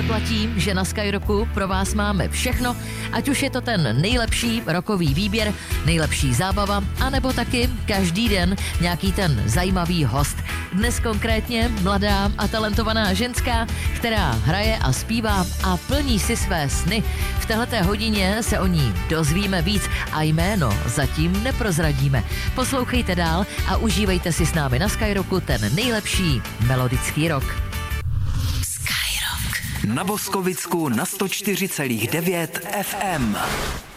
platí, že na Skyrocku pro vás máme všechno, ať už je to ten nejlepší rokový výběr, nejlepší zábava, anebo taky každý den nějaký ten zajímavý host. Dnes konkrétně mladá a talentovaná ženská, která hraje a zpívá a plní si své sny. V téhleté hodině se o ní dozvíme víc a jméno zatím neprozradíme. Poslouchejte dál a užívejte si s námi na Skyrocku ten nejlepší melodický rock. Na Boskovicku na 104,9 FM.